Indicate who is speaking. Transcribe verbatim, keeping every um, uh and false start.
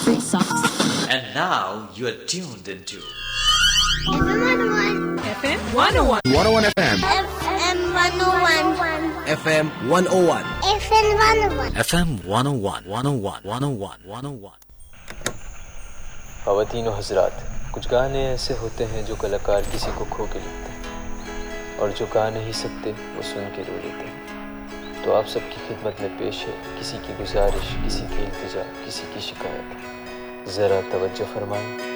Speaker 1: And now you are tuned into
Speaker 2: F M one oh one.
Speaker 3: F M one oh one.
Speaker 4: one oh one F M.
Speaker 2: F M one oh one.
Speaker 4: F M one oh one.
Speaker 2: F M one oh one.
Speaker 1: F M one oh one, one oh one, one oh one, one oh one.
Speaker 5: ख़वातीन व हज़रात, कुछ गाने ऐसे होते हैं जो कलाकार किसी को खो के लिखते हैं और जो गा नहीं सकते वो सुन के रो लेते हैं। तो आप सबकी खिदमत में पेश है किसी की गुजारिश, किसी की इल्तिजा, किसी की शिकायत। ज़रा तवज्जो फरमाएं।